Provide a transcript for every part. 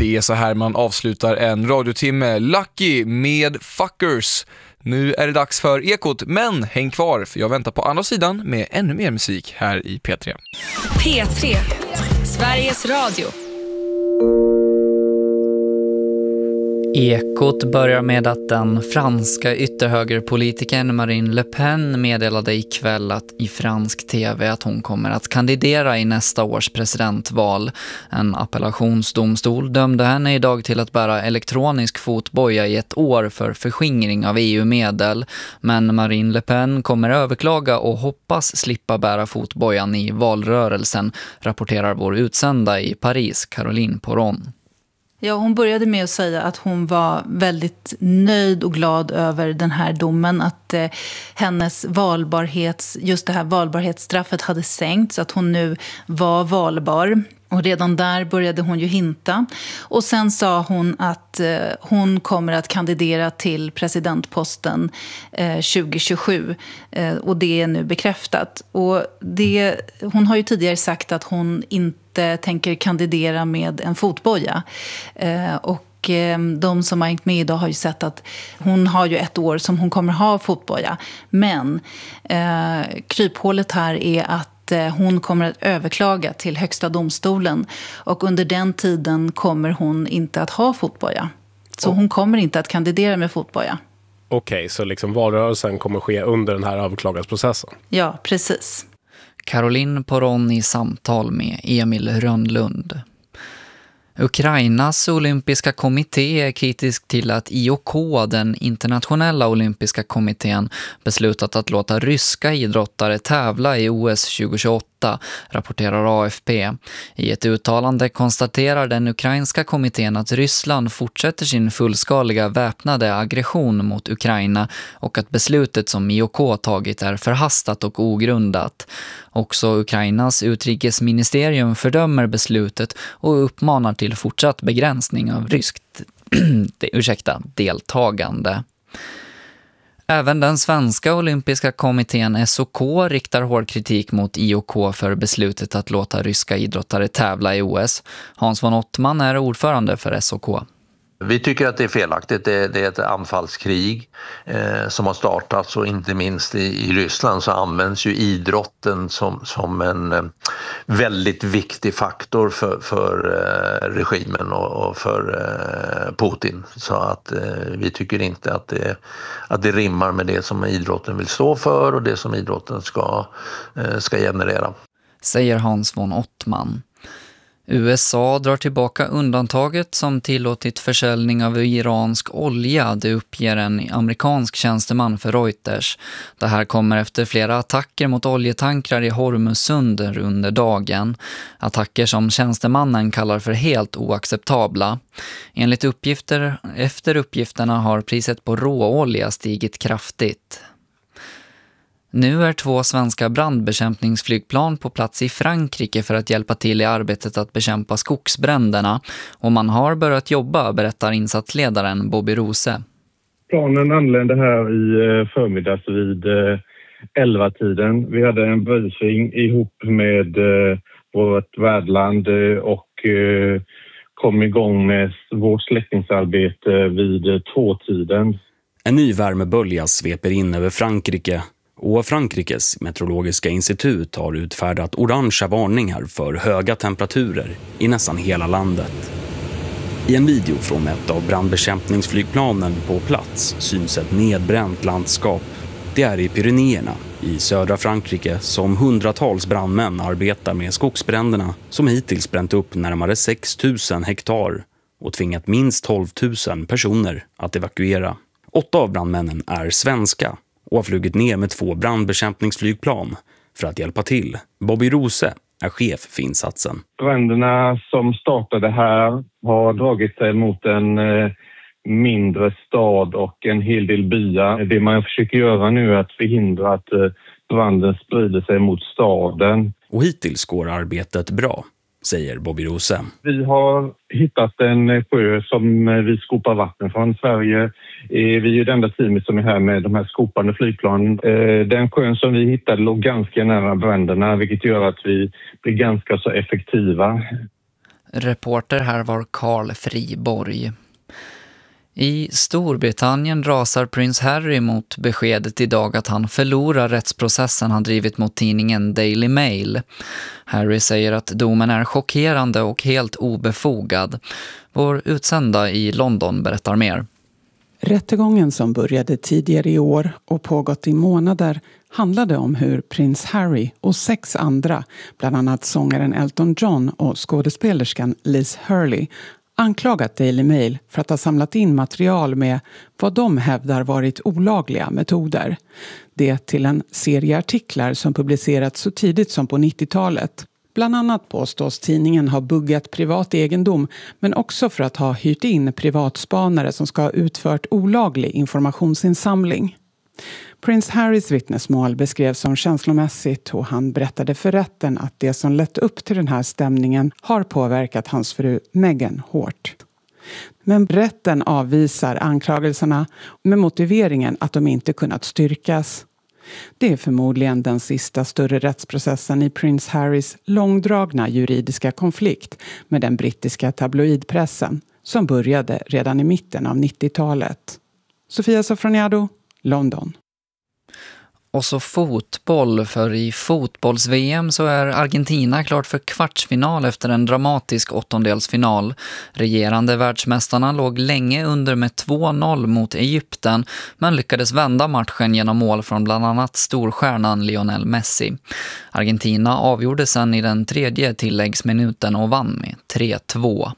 Det är så här man avslutar en radiotimme. Lucky med Fuckers. Nu är det dags för Ekot, men häng kvar för jag väntar på andra sidan med ännu mer musik här i P3. P3, Sveriges Radio. Ekot börjar med att den franska ytterhögerpolitikern Marine Le Pen meddelade ikväll i fransk tv att hon kommer att kandidera i nästa års presidentval. En appellationsdomstol dömde henne idag till att bära elektronisk fotboja i 1 år för förskingring av EU-medel. Men Marine Le Pen kommer överklaga och hoppas slippa bära fotbojan i valrörelsen, rapporterar vår utsända i Paris, Caroline Poron. Ja, hon började med att säga att hon var väldigt nöjd och glad över den här domen. Att hennes just det här valbarhetsstraffet hade sänkts. Att hon nu var valbar. Och redan där började hon ju hinta. Och sen sa hon att hon kommer att kandidera till presidentposten 2027. Och det är nu bekräftat. Och hon har ju tidigare sagt att hon inte tänker kandidera med en fotboja. Och de som har hängt med idag har ju sett att hon har ju 1 år som hon kommer ha fotboja. Men kryphålet här är att hon kommer att överklaga till högsta domstolen. Och under den tiden kommer hon inte att ha fotboja. Så hon kommer inte att kandidera med fotboja. Okej, så liksom valrörelsen kommer ske under den här överklagansprocessen? Ja, precis. Caroline Poron i samtal med Emil Rönnlund. Ukrainas olympiska kommitté är kritisk till att IOK, den internationella olympiska kommittén, beslutat att låta ryska idrottare tävla i OS 2028, rapporterar AFP. I ett uttalande konstaterar den ukrainska kommittén att Ryssland fortsätter sin fullskaliga väpnade aggression mot Ukraina och att beslutet som IOK tagit är förhastat och ogrundat. Också Ukrainas utrikesministerium fördömer beslutet och uppmanar till fortsatt begränsning av ryskt deltagande. Även den svenska olympiska kommittén SOK riktar hård kritik mot IOK för beslutet att låta ryska idrottare tävla i OS. Hans von Ottman är ordförande för SOK. Vi tycker att det är felaktigt. Det är ett anfallskrig som har startats, och inte minst i Ryssland så används ju idrotten som en väldigt viktig faktor för regimen och för Putin. Så att vi tycker inte att det rimmar med det som idrotten vill stå för och det som idrotten ska generera. Säger Hans von Ottman. USA drar tillbaka undantaget som tillåtit försäljning av iransk olja, det uppger en amerikansk tjänsteman för Reuters. Det här kommer efter flera attacker mot oljetankrar i Hormuzsund under dagen. Attacker som tjänstemannen kallar för helt oacceptabla. Enligt uppgifterna har priset på råolja stigit kraftigt. Nu är 2 svenska brandbekämpningsflygplan på plats i Frankrike för att hjälpa till i arbetet att bekämpa skogsbränderna. Och man har börjat jobba, berättar insatsledaren Bobby Rose. Planen anlände här i förmiddags vid 11-tiden. Vi hade en briefing ihop med vårt värdland och kom igång med vårt släckningsarbete vid 2-tiden. En ny värmebölja sveper in över Frankrike. Och Frankrikes meteorologiska institut har utfärdat orangea varningar för höga temperaturer i nästan hela landet. I en video från ett av brandbekämpningsflygplanen på plats syns ett nedbränt landskap. Det är i Pyrenéerna i södra Frankrike som hundratals brandmän arbetar med skogsbränderna som hittills bränt upp närmare 6 000 hektar och tvingat minst 12 000 personer att evakuera. 8 av brandmännen är svenska och har flugit ner med 2 brandbekämpningsflygplan för att hjälpa till. Bobby Rose är chef för insatsen. Bränderna som startade här har dragit sig mot en mindre stad och en hel del byar. Det man försöker göra nu är att förhindra att branden sprider sig mot staden. Och hittills går arbetet bra, säger Bobby Rose. Vi har hittat en sjö som vi skopar vatten från Sverige. Vi är det enda teamet som är här med de här skopande flygplanen. Den sjön som vi hittade låg ganska nära bränderna, vilket gör att vi blir ganska så effektiva. Reporter här var Carl Friborg. I Storbritannien rasar prins Harry mot beskedet idag att han förlorar rättsprocessen han drivit mot tidningen Daily Mail. Harry säger att domen är chockerande och helt obefogad. Vår utsända i London berättar mer. Rättegången som började tidigare i år och pågått i månader handlade om hur prins Harry och 6 andra, bland annat sångaren Elton John och skådespelerskan Liz Hurley, anklagat Daily Mail för att ha samlat in material med vad de hävdar varit olagliga metoder. Det till en serie artiklar som publicerats så tidigt som på 90-talet. Bland annat påstås tidningen ha buggat privat egendom, men också för att ha hyrt in privatspanare som ska ha utfört olaglig informationsinsamling. Prins Harrys vittnesmål beskrevs som känslomässigt och han berättade för rätten att det som lett upp till den här stämningen har påverkat hans fru Meghan hårt. Men rätten avvisar anklagelserna med motiveringen att de inte kunnat styrkas. Det är förmodligen den sista större rättsprocessen i prins Harrys långdragna juridiska konflikt med den brittiska tabloidpressen som började redan i mitten av 90-talet. Sofia Sofroniado, London. Och så fotboll, för i fotbolls-VM så är Argentina klart för kvartsfinal efter en dramatisk åttondelsfinal. Regerande världsmästarna låg länge under med 2-0 mot Egypten men lyckades vända matchen genom mål från bland annat storstjärnan Lionel Messi. Argentina avgjorde sen i den 3:e tilläggsminuten och vann med 3-2.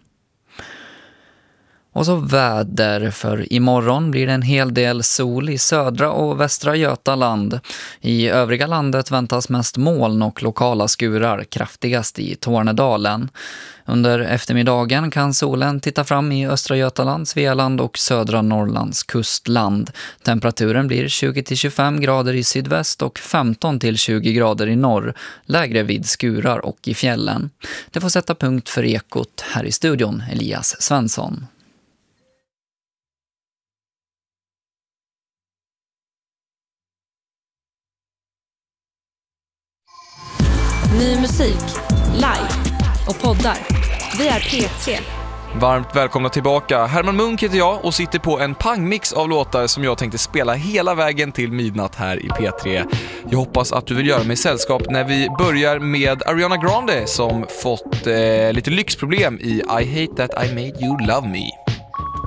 Och så väder, för imorgon blir det en hel del sol i södra och västra Götaland. I övriga landet väntas mest moln och lokala skurar, kraftigast i Tornedalen. Under eftermiddagen kan solen titta fram i östra Götaland, Svealand och södra Norrlands kustland. Temperaturen blir 20-25 grader i sydväst och 15-20 grader i norr, lägre vid skurar och i fjällen. Det får sätta punkt för Ekot. Här i studion, Elias Svensson. Ny musik, live och poddar. Vi är P3. Varmt välkomna tillbaka. Herman Munk heter jag och sitter på en pangmix av låtar som jag tänkte spela hela vägen till midnatt här i P3. Jag hoppas att du vill göra mig sällskap när vi börjar med Ariana Grande som fått lite lyxproblem i I Hate That I Made You Love Me.